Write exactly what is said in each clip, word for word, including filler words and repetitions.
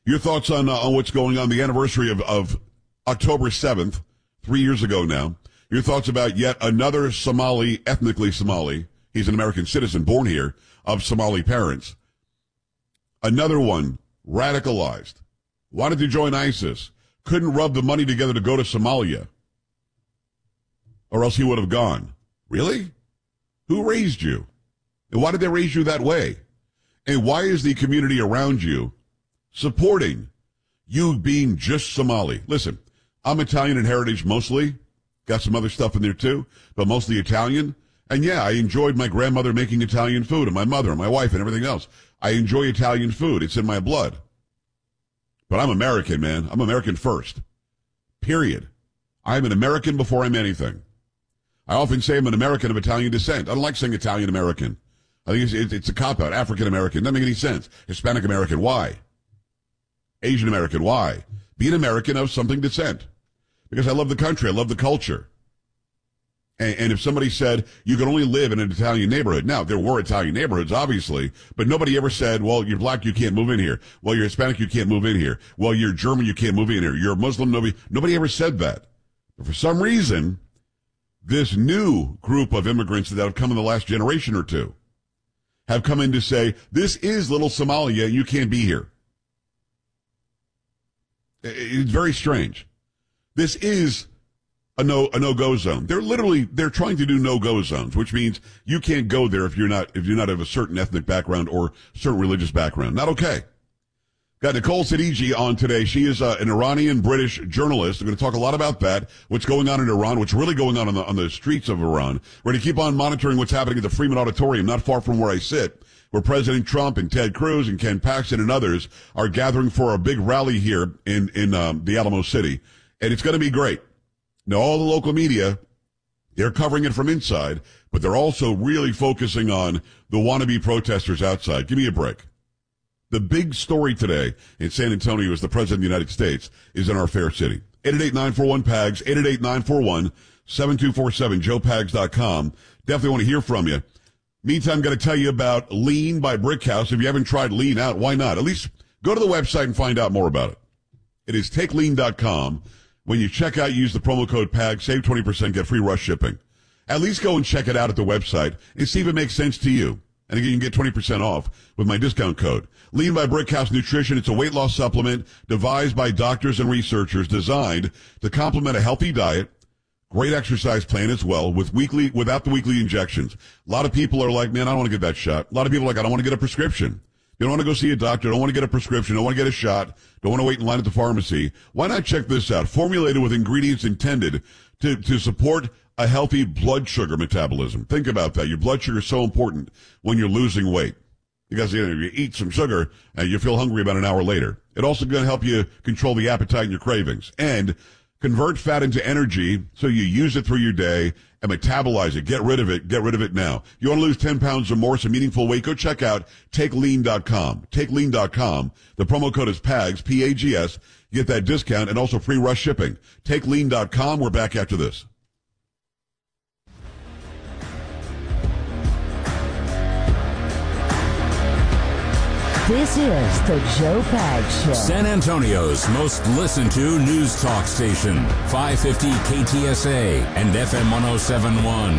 Your thoughts on, uh, on what's going on, the anniversary of, of October seventh, three years ago now. Your thoughts about yet another Somali, ethnically Somali, he's an American citizen born here, of Somali parents. Another one radicalized. Wanted to join ISIS. Couldn't rub the money together to go to Somalia. Or else he would have gone. Really? Who raised you? And why did they raise you that way? And why is the community around you supporting you being just Somali? Listen, I'm Italian in heritage mostly. Got some other stuff in there too, but mostly Italian. And yeah, I enjoyed my grandmother making Italian food, and my mother and my wife and everything else. I enjoy Italian food. It's in my blood. But I'm American, man. I'm American first. Period. I'm an American before I'm anything. I often say I'm an American of Italian descent. I don't like saying Italian American. I think it's, it's a cop-out. African American. Doesn't make any sense. Hispanic American. Why? Asian American. Why? Be an American of something descent. Because I love the country. I love the culture. And, and if somebody said you can only live in an Italian neighborhood, now there were Italian neighborhoods, obviously, but nobody ever said, well, you're black, you can't move in here. Well, you're Hispanic, you can't move in here. Well, you're German, you can't move in here. You're a Muslim, nobody, nobody ever said that. But for some reason, this new group of immigrants that have come in the last generation or two have come in to say, this is little Somalia, you can't be here. It's very strange. This is a no a no-go zone. They're literally they're trying to do no-go zones, which means you can't go there if you're not if you're not of a certain ethnic background or certain religious background. Not okay. Got Nicole Siddiqui on today. She is uh, an Iranian-British journalist. We're going to talk a lot about that, what's going on in Iran, what's really going on on the, on the streets of Iran. We're going to keep on monitoring what's happening at the Freeman Auditorium, not far from where I sit, where President Trump and Ted Cruz and Ken Paxton and others are gathering for a big rally here in, in um, the Alamo City. And it's going to be great. Now, all the local media, they're covering it from inside, but they're also really focusing on the wannabe protesters outside. Give me a break. The big story today in San Antonio as the President of the United States is in our fair city. eight eight eight, nine four one, P A G S, eight eight eight, nine four one, seven two four seven, joe pags dot com. Definitely want to hear from you. Meantime, I'm going to tell you about Lean by Brickhouse. If you haven't tried Lean out, why not? At least go to the website and find out more about it. It is take lean dot com. When you check out, use the promo code P A G, save twenty percent, get free rush shipping. At least go and check it out at the website and see if it makes sense to you. And again, you can get twenty percent off with my discount code. Lean by Brickhouse Nutrition. It's a weight loss supplement devised by doctors and researchers designed to complement a healthy diet, great exercise plan as well, with weekly, without the weekly injections. A lot of people are like, man, I don't want to get that shot. A lot of people are like, I don't want to get a prescription. You don't want to go see a doctor, don't want to get a prescription, don't want to get a shot, don't want to wait in line at the pharmacy. Why not check this out? Formulated with ingredients intended to, to support a healthy blood sugar metabolism. Think about that. Your blood sugar is so important when you're losing weight. Because you know, you eat some sugar and you feel hungry about an hour later. It also going to help you control the appetite and your cravings. And convert fat into energy so you use it through your day and metabolize it. Get rid of it. Get rid of it now. You want to lose ten pounds or more, some meaningful weight, go check out take lean dot com. take lean dot com. The promo code is P A G S, P A G S. You get that discount and also free rush shipping. take lean dot com. We're back after this. This is the Joe Pags Show. San Antonio's most listened to news talk station. five fifty K T S A and F M one oh seven point one.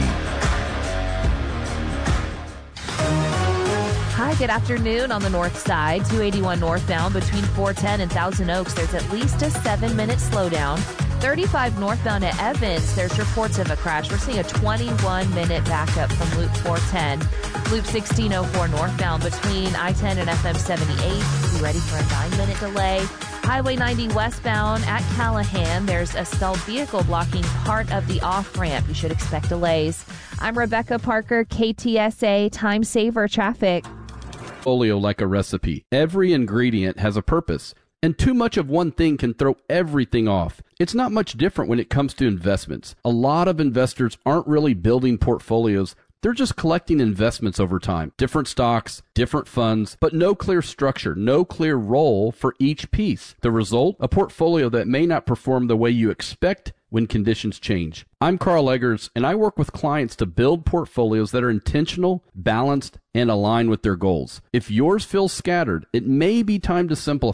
Hi, good afternoon on the north side. two eighty-one northbound between four ten and Thousand Oaks. There's at least a seven-minute slowdown. thirty-five northbound at Evans, there's reports of a crash. We're seeing a twenty-one minute backup from Loop four ten. Loop sixteen oh four northbound between I ten and F M seventy-eight. Be ready for a nine minute delay. Highway ninety westbound at Callahan, there's a stalled vehicle blocking part of the off-ramp. You should expect delays. I'm Rebecca Parker, K T S A Time Saver Traffic. Portfolio like a recipe. Every ingredient has a purpose, and too much of one thing can throw everything off. It's not much different when it comes to investments. A lot of investors aren't really building portfolios. They're just collecting investments over time. Different stocks, different funds, but no clear structure, no clear role for each piece. The result? A portfolio that may not perform the way you expect when conditions change. I'm Carl Eggers, and I work with clients to build portfolios that are intentional, balanced, and align with their goals. If yours feels scattered, it may be time to simplify.